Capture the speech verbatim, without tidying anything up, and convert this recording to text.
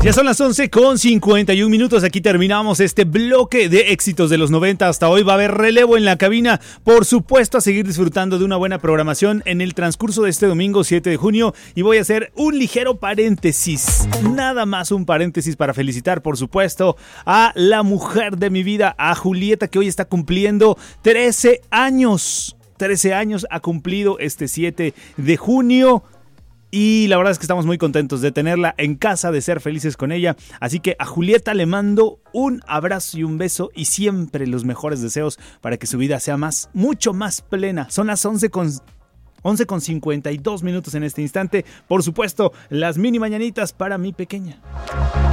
Ya son las once con cincuenta y un minutos. Aquí terminamos este bloque de éxitos de los noventa. Hasta hoy va a haber relevo en la cabina. Por supuesto, a seguir disfrutando de una buena programación en el transcurso de este domingo siete de junio. Y voy a hacer un ligero paréntesis. Nada más un paréntesis para felicitar, por supuesto, a la mujer de mi vida, a Julieta, que hoy está cumpliendo trece años. trece años ha cumplido este siete de junio. Y la verdad es que estamos muy contentos de tenerla en casa, de ser felices con ella. Así que a Julieta le mando un abrazo y un beso y siempre los mejores deseos para que su vida sea más, mucho más plena. Son las once con cincuenta y dos minutos en este instante. Por supuesto, las mini mañanitas para mi pequeña.